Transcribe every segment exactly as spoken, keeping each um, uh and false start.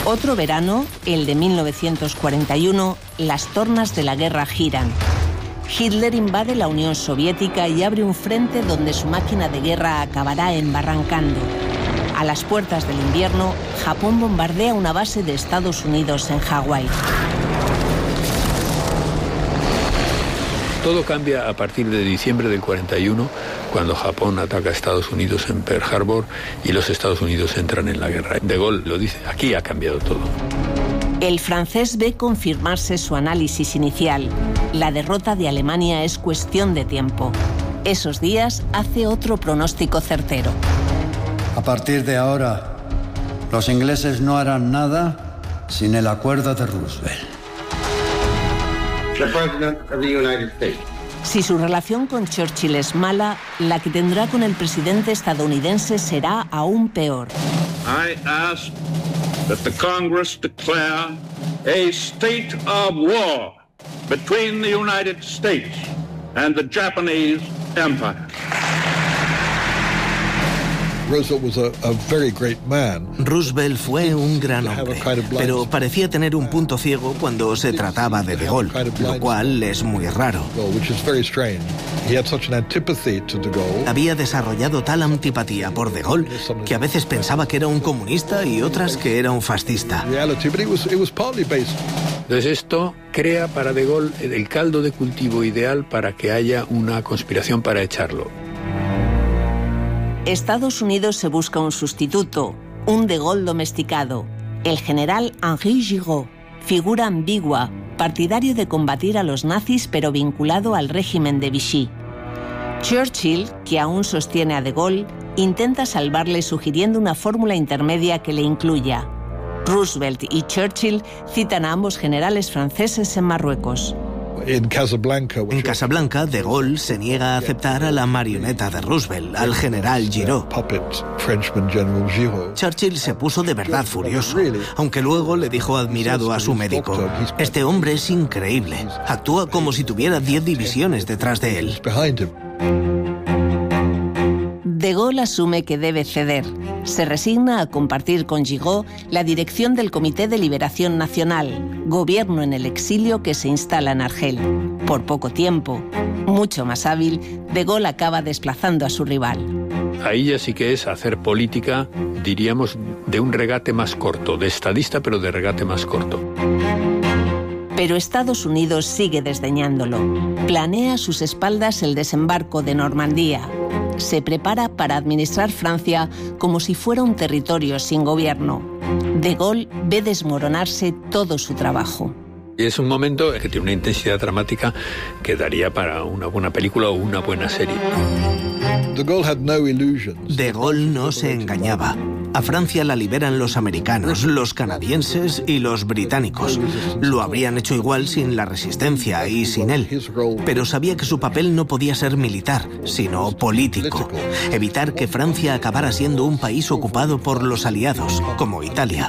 Otro verano, el de mil novecientos cuarenta y uno, las tornas de la guerra giran. Hitler invade la Unión Soviética y abre un frente donde su máquina de guerra acabará embarrancando. A las puertas del invierno, Japón bombardea una base de Estados Unidos en Hawái. Todo cambia a partir de diciembre del cuarenta y uno, cuando Japón ataca a Estados Unidos en Pearl Harbor y los Estados Unidos entran en la guerra. De Gaulle lo dice, aquí ha cambiado todo. El francés ve confirmarse su análisis inicial. La derrota de Alemania es cuestión de tiempo. Esos días hace otro pronóstico certero. A partir de ahora, los ingleses no harán nada sin el acuerdo de Roosevelt. The President of the United States. Si su relación con Churchill es mala, la que tendrá con el presidente estadounidense será aún peor. I ask that the Congress declare a state of war between the United States and the Japanese Empire. Roosevelt fue un gran hombre, pero parecía tener un punto ciego cuando se trataba de De Gaulle, lo cual es muy raro. Había desarrollado tal antipatía por De Gaulle que a veces pensaba que era un comunista y otras que era un fascista. Entonces esto crea para De Gaulle el caldo de cultivo ideal para que haya una conspiración para echarlo. Estados Unidos se busca un sustituto, un De Gaulle domesticado, el general Henri Giraud, figura ambigua, partidario de combatir a los nazis pero vinculado al régimen de Vichy. Churchill, que aún sostiene a De Gaulle, intenta salvarle sugiriendo una fórmula intermedia que le incluya. Roosevelt y Churchill citan a ambos generales franceses en Marruecos. En Casablanca, De Gaulle se niega a aceptar a la marioneta de Roosevelt, al general Giraud. Churchill se puso de verdad furioso, aunque luego le dijo admirado a su médico: "Este hombre es increíble, actúa como si tuviera diez divisiones detrás de él". De Gaulle asume que debe ceder. Se resigna a compartir con Giraud la dirección del Comité de Liberación Nacional, gobierno en el exilio que se instala en Argel. Por poco tiempo, mucho más hábil, De Gaulle acaba desplazando a su rival. Ahí ya sí que es hacer política, diríamos, de un regate más corto, de estadista pero de regate más corto. Pero Estados Unidos sigue desdeñándolo. Planea a sus espaldas el desembarco de Normandía. Se prepara para administrar Francia como si fuera un territorio sin gobierno. De Gaulle ve desmoronarse todo su trabajo. Y es un momento que tiene una intensidad dramática que daría para una buena película o una buena serie. De Gaulle no se engañaba. A Francia la liberan los americanos, los canadienses y los británicos. Lo habrían hecho igual sin la resistencia y sin él. Pero sabía que su papel no podía ser militar, sino político. Evitar que Francia acabara siendo un país ocupado por los aliados, como Italia.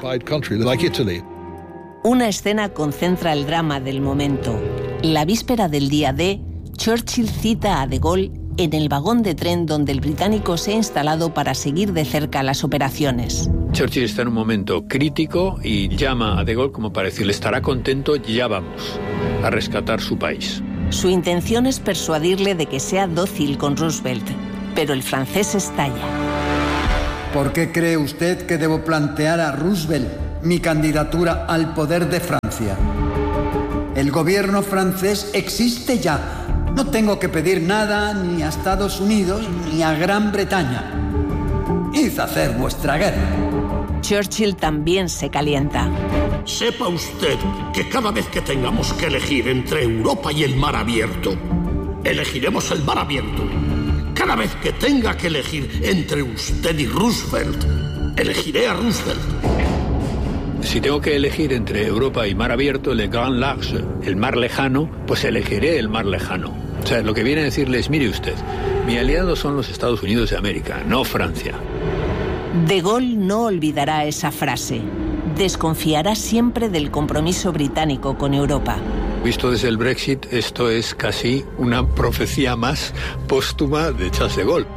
Una escena concentra el drama del momento. La víspera del día D, Churchill cita a De Gaulle en el vagón de tren donde el británico se ha instalado para seguir de cerca las operaciones. Churchill está en un momento crítico y llama a De Gaulle como para decirle: estará contento, ya vamos a rescatar su país. Su intención es persuadirle de que sea dócil con Roosevelt, pero el francés estalla. ¿Por qué cree usted que debo plantear a Roosevelt mi candidatura al poder de Francia? El gobierno francés existe ya. No tengo que pedir nada ni a Estados Unidos ni a Gran Bretaña. Id a hacer vuestra guerra. Churchill también se calienta. Sepa usted que cada vez que tengamos que elegir entre Europa y el mar abierto, elegiremos el mar abierto. Cada vez que tenga que elegir entre usted y Roosevelt, elegiré a Roosevelt. Si tengo que elegir entre Europa y mar abierto, el Grand Large, el mar lejano, pues elegiré el mar lejano. O sea, lo que viene a decirles: mire usted, mi aliado son los Estados Unidos de América, no Francia. De Gaulle no olvidará esa frase. Desconfiará siempre del compromiso británico con Europa. Visto desde el Brexit, esto es casi una profecía más póstuma de Charles de Gaulle.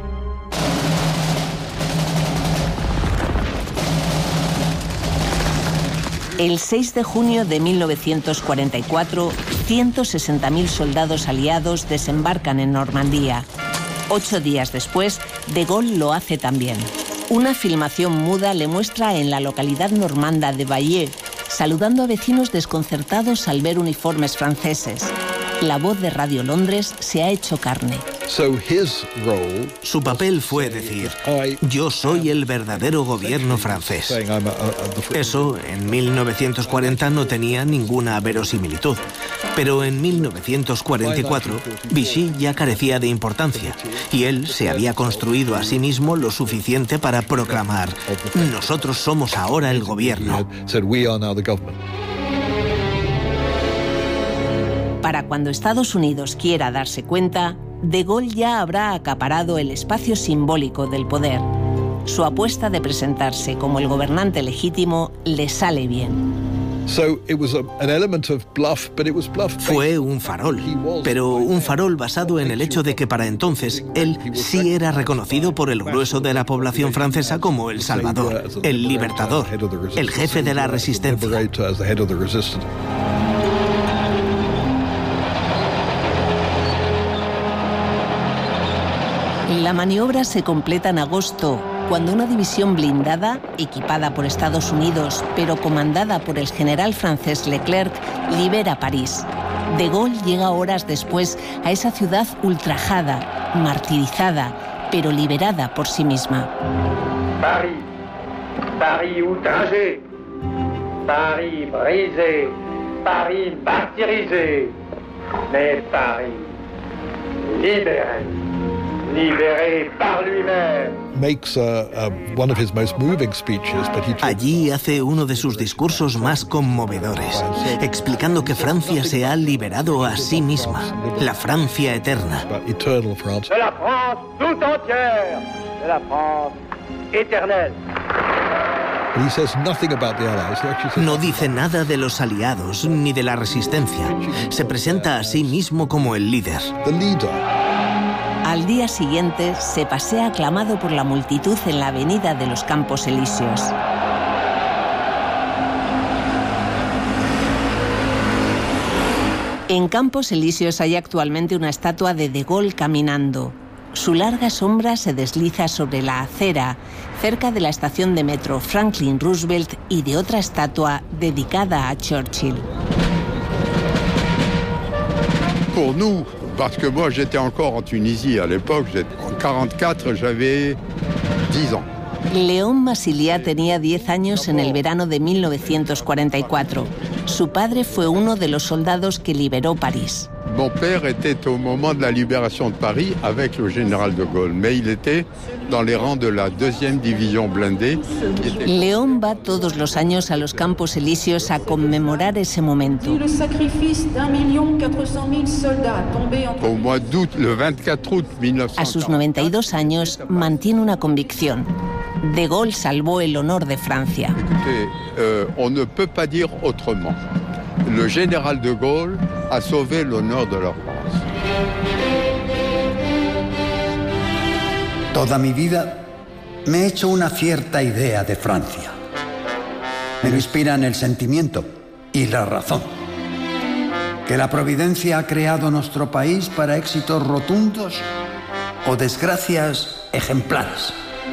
El seis de junio de mil novecientos cuarenta y cuatro, ciento sesenta mil soldados aliados desembarcan en Normandía. Ocho días después, de Gaulle lo hace también. Una filmación muda le muestra en la localidad normanda de Bayeux, saludando a vecinos desconcertados al ver uniformes franceses. La voz de Radio Londres se ha hecho carne. Su papel fue decir: yo soy el verdadero gobierno francés. Eso en mil novecientos cuarenta no tenía ninguna verosimilitud. Pero en mil novecientos cuarenta y cuatro, Vichy ya carecía de importancia y él se había construido a sí mismo lo suficiente para proclamar: nosotros somos ahora el gobierno. Para cuando Estados Unidos quiera darse cuenta, de Gaulle ya habrá acaparado el espacio simbólico del poder. Su apuesta de presentarse como el gobernante legítimo le sale bien. Fue un farol, pero un farol basado en el hecho de que para entonces él sí era reconocido por el grueso de la población francesa como el Salvador, el libertador, el jefe de la resistencia. La maniobra se completa en agosto, cuando una división blindada, equipada por Estados Unidos, pero comandada por el general francés Leclerc, libera París. De Gaulle llega horas después a esa ciudad ultrajada, martirizada, pero liberada por sí misma. París, París outragé, París brisé, París martyrisé, mais Paris libéré. Libéré par lui-même. Allí hace uno de sus discursos más conmovedores, explicando que Francia se ha liberado a sí misma, la Francia eterna. De la France tout entière, de la France éternelle. No dice nada de los aliados ni de la resistencia. Se presenta a sí mismo como el líder. Al día siguiente se pasea aclamado por la multitud en la avenida de los Campos Elíseos. En Campos Elíseos hay actualmente una estatua de De Gaulle caminando. Su larga sombra se desliza sobre la acera, cerca de la estación de metro Franklin Roosevelt y de otra estatua dedicada a Churchill. Pour nous, parce que moi j'étais encore en Tunisie à l'époque, en quarante-quatre j'avais dix ans. Léon Massilia tenía diez años en el verano de mil novecientos cuarenta y cuatro. Su padre fue uno de los soldados que liberó París. Mon père était au moment de la libération de Paris avec le général de Gaulle, mais il était dans les rangs de la deuxième division blindée. Léon va todos los años a los Campos Elíseos a conmemorar ese momento. Le sacrifice d'un million quatre cent mille soldats tombés en... Au mois d'août, le vingt-quatre août mille neuf cent quarante. A sus noventa y dos años mantiene una convicción. De Gaulle salvó el honor de Francia. Écoutez, euh, on ne peut pas dire autrement. Le général de Gaulle a sauvé l'honneur de la France. Toda mi vida me he hecho una cierta idea de Francia. Me inspiran el sentimiento y la razón. Que la providencia ha creado nuestro país para éxitos rotundos o desgracias ejemplares.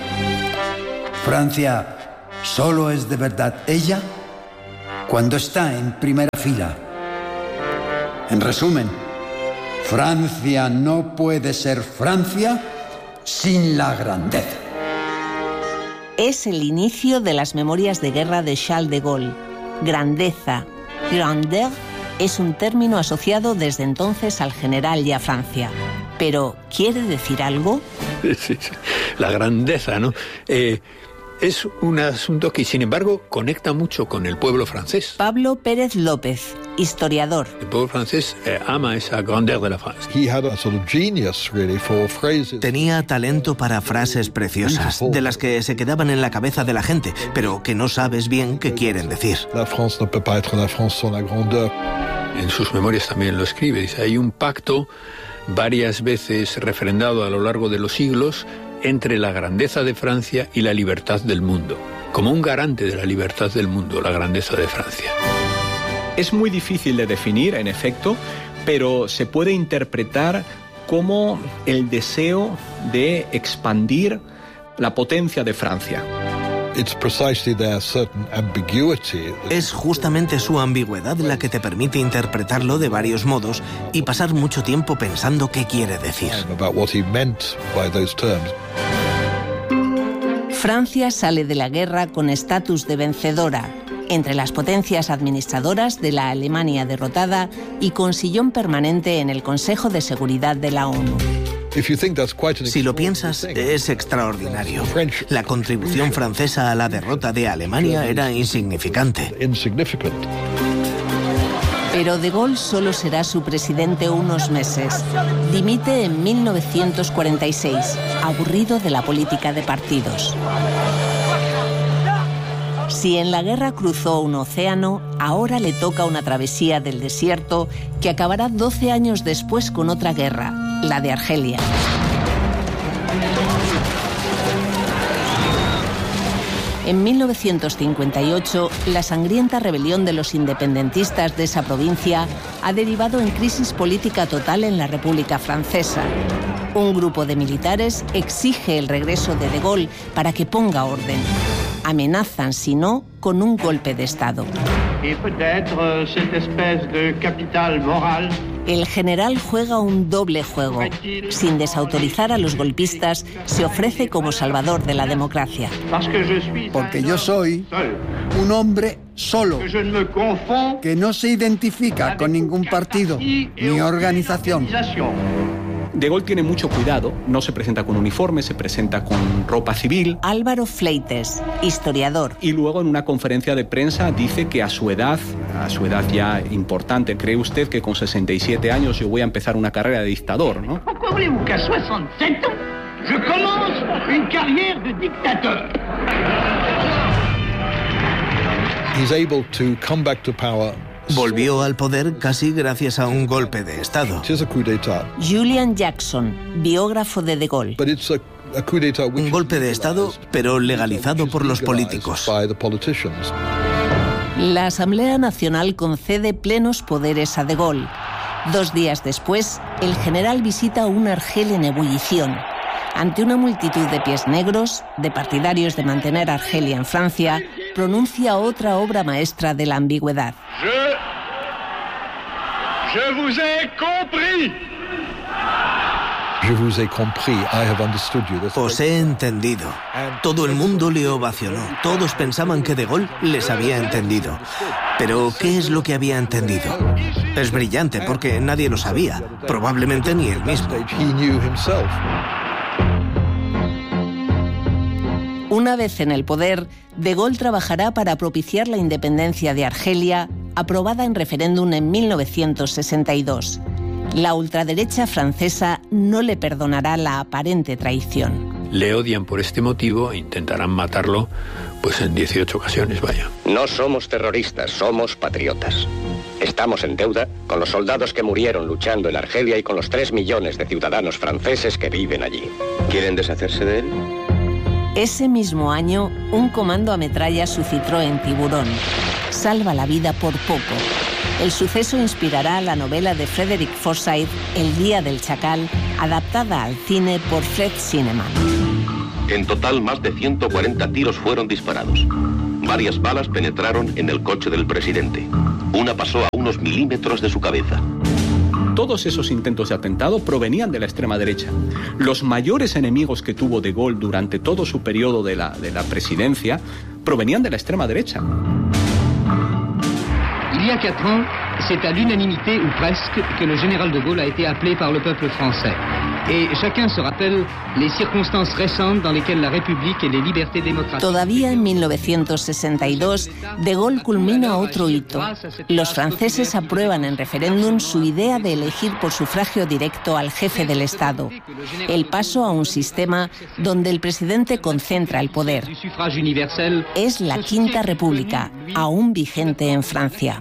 Francia solo es de verdad ella cuando está en primera fila. En resumen, Francia no puede ser Francia sin la grandeza. Es el inicio de las memorias de guerra de Charles de Gaulle. Grandeza, grandeur, es un término asociado desde entonces al general y a Francia. Pero, ¿quiere decir algo? Sí, sí. La grandeza, ¿no? Eh... Es un asunto que, sin embargo, conecta mucho con el pueblo francés. Pablo Pérez López, historiador. El pueblo francés eh, ama esa grandeur de la France. Tenía talento para frases preciosas, de las que se quedaban en la cabeza de la gente, pero que no sabes bien qué quieren decir. En sus memorias también lo escribe. Dice, hay un pacto varias veces refrendado a lo largo de los siglos entre la grandeza de Francia y la libertad del mundo. como un garante de la libertad del mundo, la grandeza de Francia. Es muy difícil de definir, en efecto, pero se puede interpretar como el deseo de expandir la potencia de Francia. Es justamente su ambigüedad la que te permite interpretarlo de varios modos y pasar mucho tiempo pensando qué quiere decir. Francia sale de la guerra con estatus de vencedora, entre las potencias administradoras de la Alemania derrotada y con sillón permanente en el Consejo de Seguridad de la ONU. Si lo piensas, es extraordinario. La contribución francesa a la derrota de Alemania era insignificante. Pero De Gaulle solo será su presidente unos meses. Dimite en mil novecientos cuarenta y seis, aburrido de la política de partidos. Si en la guerra cruzó un océano, ahora le toca una travesía del desierto que acabará doce años después con otra guerra, la de Argelia. En mil novecientos cincuenta y ocho, la sangrienta rebelión de los independentistas de esa provincia ha derivado en crisis política total en la República Francesa. Un grupo de militares exige el regreso de De Gaulle para que ponga orden. Amenazan, si no, con un golpe de Estado. El general juega un doble juego. Sin desautorizar a los golpistas, se ofrece como salvador de la democracia. Porque yo soy un hombre solo, que no se identifica con ningún partido ni organización. De Gaulle tiene mucho cuidado, no se presenta con uniforme, se presenta con ropa civil. Álvaro Fleites, historiador. Y luego en una conferencia de prensa dice que a su edad, a su edad ya importante, ¿cree usted que con sesenta y siete años yo voy a empezar una carrera de dictador, no? ¿Pourquoi voulez-vous qu'à soixante-sept ans, je commence une carrière de dictateur? He's able to come back to power. Volvió al poder casi gracias a un golpe de Estado. Julian Jackson, biógrafo de De Gaulle. Un golpe de Estado, pero legalizado por los políticos. La Asamblea Nacional concede plenos poderes a De Gaulle. Dos días después, el general visita un Argel en ebullición. Ante una multitud de pies negros, de partidarios de mantener Argelia en Francia, pronuncia otra obra maestra de la ambigüedad. Je, je vous ai compris. Je vous ai compris. I have understood you. Os he entendido. Todo el mundo le ovacionó. Todos pensaban que De Gaulle les había entendido. Pero, ¿qué es lo que había entendido? Es brillante porque nadie lo sabía. Probablemente ni él mismo. Una vez en el poder, De Gaulle trabajará para propiciar la independencia de Argelia, aprobada en referéndum en mil novecientos sesenta y dos. La ultraderecha francesa no le perdonará la aparente traición. Le odian por este motivo e intentarán matarlo pues en dieciocho ocasiones, vaya. No somos terroristas, somos patriotas. Estamos en deuda con los soldados que murieron luchando en Argelia y con los tres millones de ciudadanos franceses que viven allí. ¿Quieren deshacerse de él? Ese mismo año, un comando ametralla su Citroën Tiburón. Salva la vida por poco. El suceso inspirará la novela de Frederick Forsyth, El Día del Chacal, adaptada al cine por Fred Zinnemann. En total, más de ciento cuarenta tiros fueron disparados. Varias balas penetraron en el coche del presidente. Una pasó a unos milímetros de su cabeza. Todos esos intentos de atentado provenían de la extrema derecha. Los mayores enemigos que tuvo De Gaulle durante todo su periodo de la, de la presidencia provenían de la extrema derecha. Il y a quatre ans, c'est à l'unanimité ou presque que le général de Gaulle a été appelé par le peuple français. Et chacun se rappelle les circonstances récentes dans lesquelles la République et les libertés démocratiques... Todavía en mil novecientos sesenta y dos, De Gaulle culmina otro hito. Los franceses aprueban en referéndum su idea de elegir por sufragio directo al jefe del Estado. El paso a un sistema donde el presidente concentra el poder. Es la Quinta República, aún vigente en Francia.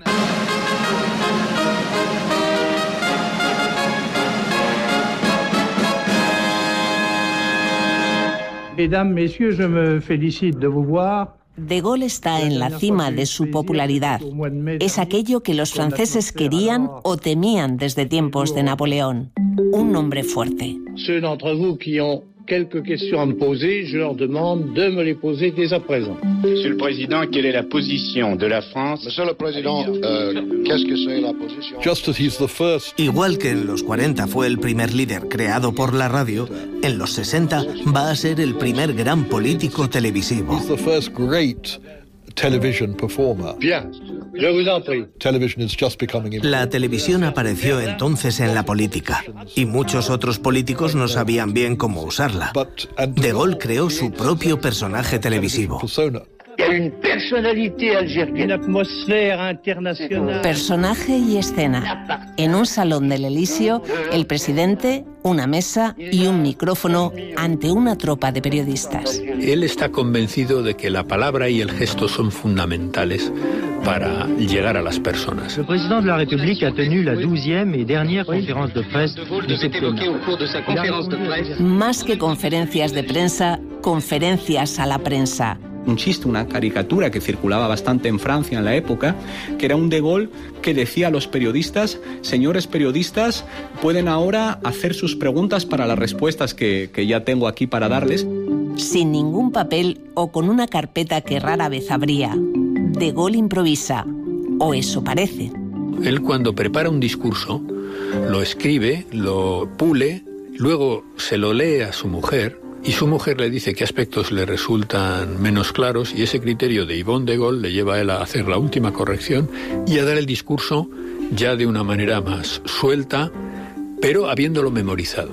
Mesdames, Messieurs, je me félicite de vous voir. De Gaulle está en la cima de su popularidad. Es aquello que los franceses querían o temían desde tiempos de Napoleón. Un hombre fuerte. Ceux d'entre vous qui ont quelques questions à me poser, je leur demande de me les poser dès à présent. Monsieur le Président, quelle est la position de la France? Monsieur le Président, euh, qu'est-ce que c'est la position? Just as he's the first. Igual que en los cuarenta fue el primer líder creado por la radio, en los sesenta va a ser el primer gran político televisivo. He's the first great television performer. Bien, je vous en prie. Television is just becoming important. La televisión apareció entonces en la política y muchos otros políticos no sabían bien cómo usarla. De Gaulle creó su propio personaje televisivo. Il y a une personnalité algérienne. Une atmosphère internationale. Personaje y escena. En un salón del Elíseo, el presidente, una mesa y un micrófono ante una tropa de periodistas. Él está convencido de que la palabra y el gesto son fundamentales para llegar a las personas. Le président de la République a tenu la douzième et dernière conférence de presse de septiembre. Más que conferencias de prensa, conferencias a la prensa. Un chiste, una caricatura que circulaba bastante en Francia en la época, que era un De Gaulle que decía a los periodistas: señores periodistas, pueden ahora hacer sus preguntas para las respuestas que, que ya tengo aquí para darles. Sin ningún papel o con una carpeta que rara vez abría, De Gaulle improvisa, o eso parece. Él, cuando prepara un discurso, lo escribe, lo pule, luego se lo lee a su mujer, y su mujer le dice qué aspectos le resultan menos claros, y ese criterio de Yvonne de Gaulle le lleva a él a hacer la última corrección y a dar el discurso ya de una manera más suelta, pero habiéndolo memorizado.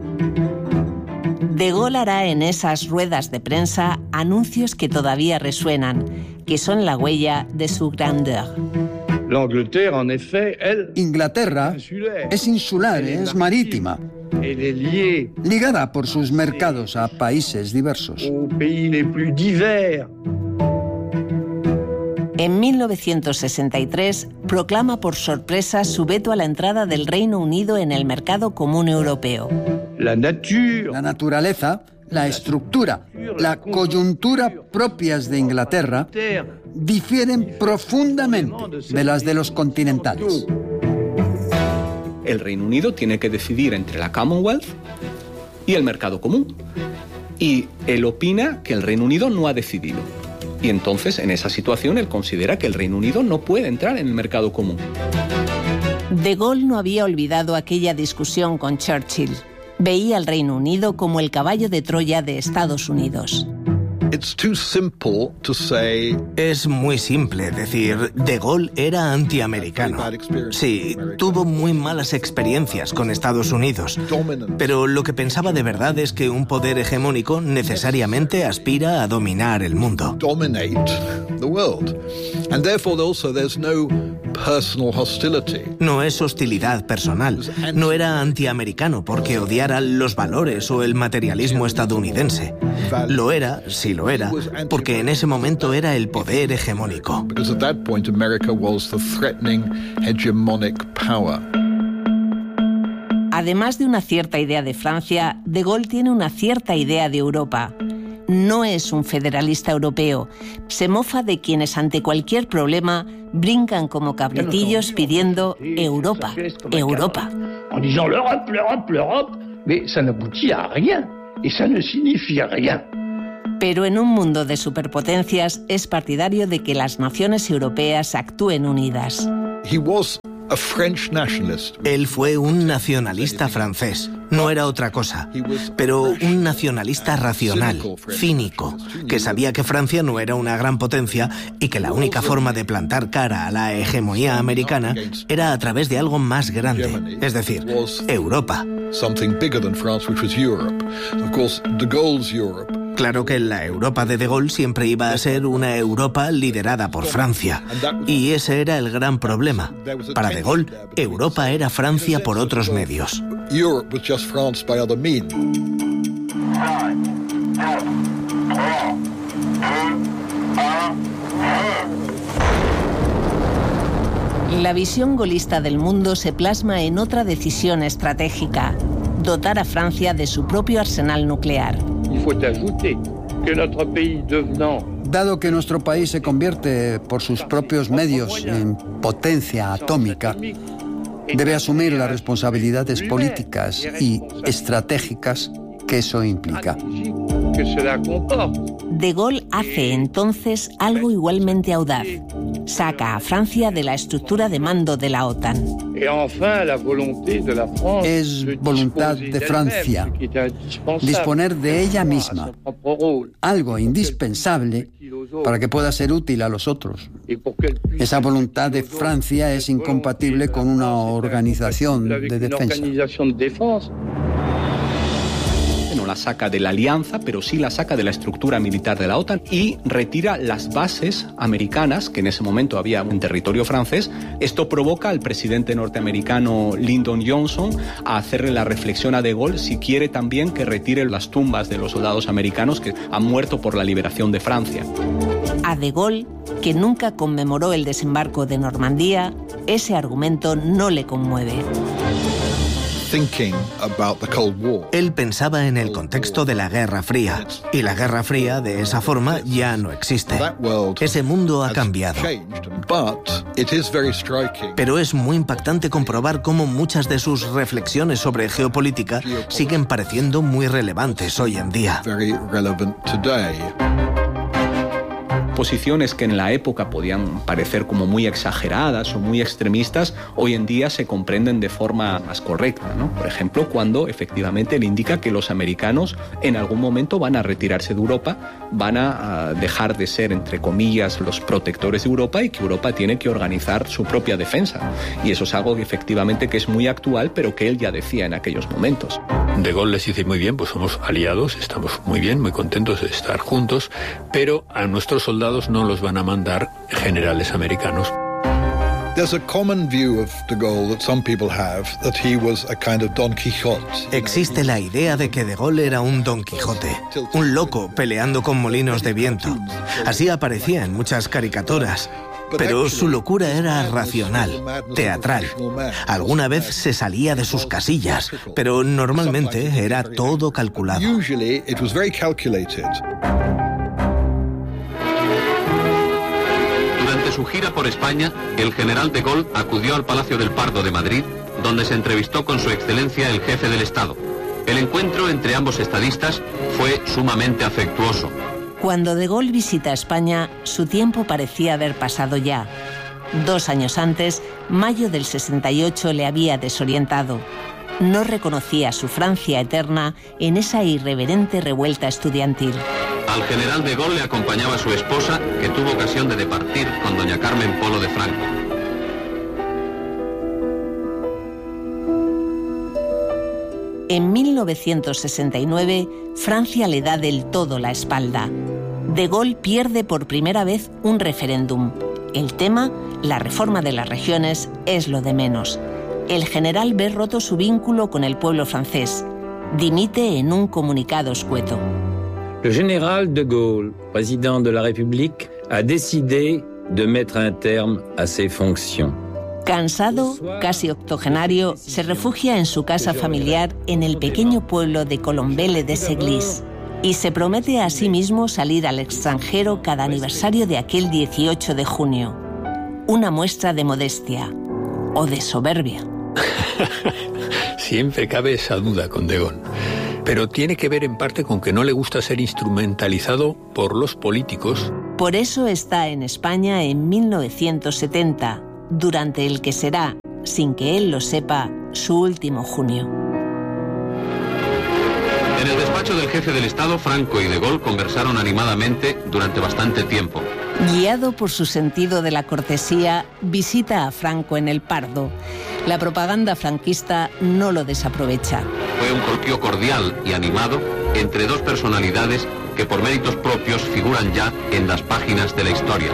De Gaulle hará en esas ruedas de prensa anuncios que todavía resuenan, que son la huella de su grandeur. L'Angleterre, en effet, elle... Inglaterra es insular, es marítima, ligada por sus mercados a países diversos. En mil novecientos sesenta y tres proclama por sorpresa su veto a la entrada del Reino Unido en el mercado común europeo. La nature, la naturaleza, la estructura, la coyuntura propias de Inglaterra difieren profundamente de las de los continentales. El Reino Unido tiene que decidir entre la Commonwealth y el mercado común. Y él opina que el Reino Unido no ha decidido. Y entonces, en esa situación, él considera que el Reino Unido no puede entrar en el mercado común. De Gaulle no había olvidado aquella discusión con Churchill. Veía al Reino Unido como el caballo de Troya de Estados Unidos. It's too simple to say... Es muy simple decir, De Gaulle era antiamericano. Sí, tuvo muy malas experiencias con Estados Unidos, pero lo que pensaba de verdad es que un poder hegemónico necesariamente aspira a dominar el mundo. Dominate the world. And therefore also there's no personal hostility. No es hostilidad personal. No era antiamericano porque odiara los valores o el materialismo estadounidense. Lo era, sí lo era, porque en ese momento era el poder hegemónico. Because at that point America was the threatening hegemonic power. Además de una cierta idea de Francia, De Gaulle tiene una cierta idea de Europa. No es un federalista europeo. Se mofa de quienes ante cualquier problema brincan como cabritillos pidiendo Europa, Europa. En disant l'Europe, l'Europe, l'Europe, mais ça n'aboutit à rien et ça ne signifie rien. Pero en un mundo de superpotencias es partidario de que las naciones europeas actúen unidas. He was a French nationalist. Él fue un nacionalista francés, no era otra cosa, pero un nacionalista racional, cínico, que sabía que Francia no era una gran potencia y que la única forma de plantar cara a la hegemonía americana era a través de algo más grande, es decir, Europa. Something bigger than France, which was Europe. Of course, De Gaulle's Europe. Claro que la Europa de De Gaulle siempre iba a ser una Europa liderada por Francia. Y ese era el gran problema. Para De Gaulle, Europa era Francia por otros medios. Europe was just France by other means. La visión gaullista del mundo se plasma en otra decisión estratégica: dotar a Francia de su propio arsenal nuclear. Il faut ajouter que notre pays devenant Dado que nuestro país se convierte por sus propios medios en potencia atómica, debe asumir las responsabilidades políticas y estratégicas que eso implica. De Gaulle hace entonces algo igualmente audaz. Saca a Francia de la estructura de mando de la OTAN. Es voluntad de Francia disponer de ella misma, algo indispensable para que pueda ser útil a los otros. Esa voluntad de Francia es incompatible con una organización de defensa. No la saca de la alianza, pero sí la saca de la estructura militar de la OTAN y retira las bases americanas que en ese momento había en territorio francés. Esto provoca al presidente norteamericano Lyndon Johnson a hacerle la reflexión a De Gaulle si quiere también que retire las tumbas de los soldados americanos que han muerto por la liberación de Francia. A De Gaulle, que nunca conmemoró el desembarco de Normandía, ese argumento no le conmueve. Él pensaba en el contexto de la Guerra Fría, y la Guerra Fría de esa forma ya no existe. Ese mundo ha cambiado. Pero es muy impactante comprobar cómo muchas de sus reflexiones sobre geopolítica siguen pareciendo muy relevantes hoy en día. Posiciones que en la época podían parecer como muy exageradas o muy extremistas, hoy en día se comprenden de forma más correcta, ¿no? Por ejemplo, cuando efectivamente él indica que los americanos en algún momento van a retirarse de Europa, van a, a dejar de ser, entre comillas, los protectores de Europa y que Europa tiene que organizar su propia defensa. Y eso es algo que efectivamente que es muy actual, pero que él ya decía en aquellos momentos. De Gaulle les dice muy bien, pues somos aliados, estamos muy bien, muy contentos de estar juntos, pero a nuestros soldados no los van a mandar generales americanos. Existe la idea de que De Gaulle era un Don Quijote, un loco peleando con molinos de viento. Así aparecía en muchas caricaturas. Pero su locura era racional, teatral. Alguna vez se salía de sus casillas, pero normalmente era todo calculado. Durante su gira por España, el general de Gaulle acudió al Palacio del Pardo de Madrid, donde se entrevistó con su excelencia el jefe del Estado. El encuentro entre ambos estadistas fue sumamente afectuoso. Cuando De Gaulle visita España, su tiempo parecía haber pasado ya. Dos años antes, mayo del sesenta y ocho le había desorientado. No reconocía su Francia eterna en esa irreverente revuelta estudiantil. Al general de Gaulle le acompañaba su esposa, que tuvo ocasión de departir con doña Carmen Polo de Franco. En mil novecientos sesenta y nueve, Francia le da del todo la espalda. De Gaulle pierde por primera vez un referéndum. El tema, la reforma de las regiones, es lo de menos. El general ve roto su vínculo con el pueblo francés. Dimite en un comunicado escueto. Le général de Gaulle, président de la République, a décidé de mettre un terme à ses fonctions. Cansado, casi octogenario, se refugia en su casa familiar en el pequeño pueblo de Colombelle de Senlis y se promete a sí mismo salir al extranjero cada aniversario de aquel dieciocho de junio. Una muestra de modestia o de soberbia. Siempre cabe esa duda con De Gaulle. Pero tiene que ver en parte con que no le gusta ser instrumentalizado por los políticos. Por eso está en España en mil novecientos setenta, durante el que será, sin que él lo sepa, su último junio. En el despacho del jefe del Estado, Franco y De Gaulle conversaron animadamente durante bastante tiempo. Guiado por su sentido de la cortesía, visita a Franco en el Pardo. La propaganda franquista no lo desaprovecha. Fue un coloquio cordial y animado entre dos personalidades que por méritos propios figuran ya en las páginas de la historia.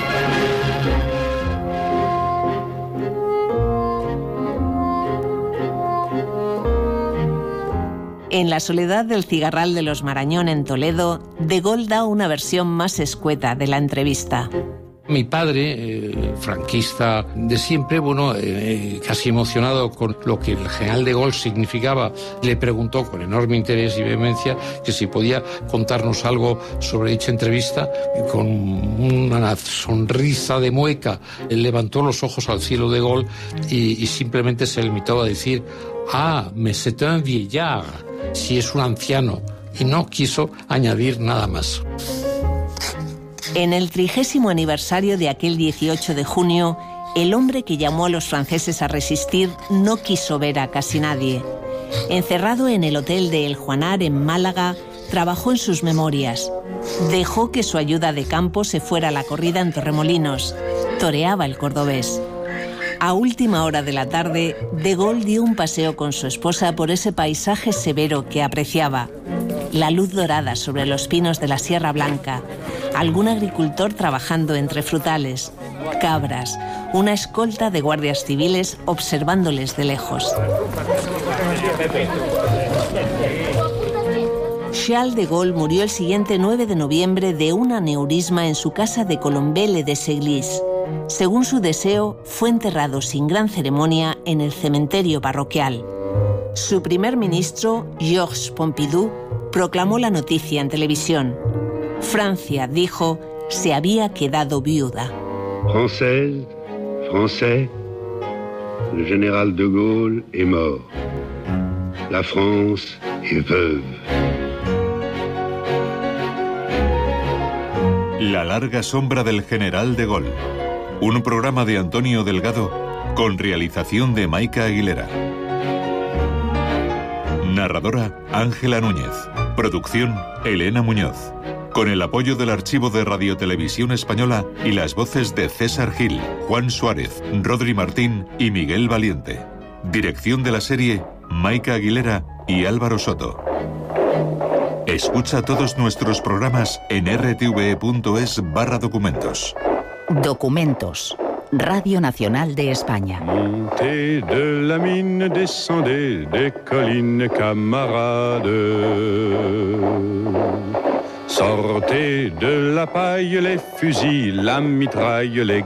En la soledad del cigarral de los Marañón en Toledo, De Gaulle da una versión más escueta de la entrevista. Mi padre, eh, franquista de siempre, bueno, eh, casi emocionado con lo que el general de Gaulle significaba, le preguntó con enorme interés y vehemencia que si podía contarnos algo sobre dicha entrevista. Y con una sonrisa de mueca, él levantó los ojos al cielo de Gaulle y, y simplemente se limitó a decir: «Ah, mais c'est un vieillard», si es un anciano, y no quiso añadir nada más. En el trigésimo aniversario de aquel dieciocho de junio, el hombre que llamó a los franceses a resistir no quiso ver a casi nadie. Encerrado en el hotel de El Juanar en Málaga, trabajó en sus memorias. Dejó que su ayuda de campo se fuera a la corrida en Torremolinos. Toreaba el cordobés. A última hora de la tarde, de Gaulle dio un paseo con su esposa por ese paisaje severo que apreciaba. La luz dorada sobre los pinos de la Sierra Blanca, algún agricultor trabajando entre frutales, cabras, una escolta de guardias civiles observándoles de lejos. Charles de Gaulle murió el siguiente nueve de noviembre de un aneurisma en su casa de Colombey-les-Églises. Según su deseo, fue enterrado sin gran ceremonia en el cementerio parroquial. Su primer ministro, Georges Pompidou, proclamó la noticia en televisión. Francia, dijo, se había quedado viuda. Française, Français, le général de Gaulle est mort. La France est veuve. La larga sombra del general de Gaulle. Un programa de Antonio Delgado con realización de Maika Aguilera. Narradora Ángela Núñez. Producción Elena Muñoz. Con el apoyo del Archivo de Radiotelevisión Española y las voces de César Gil, Juan Suárez, Rodri Martín y Miguel Valiente. Dirección de la serie Maika Aguilera y Álvaro Soto. Escucha todos nuestros programas en r t v e punto es barra documentos. Documentos. Radio Nacional de España. Montez de la mine, descendez des collines, camarades. Sortez de la paille les fusils, la mitraille, les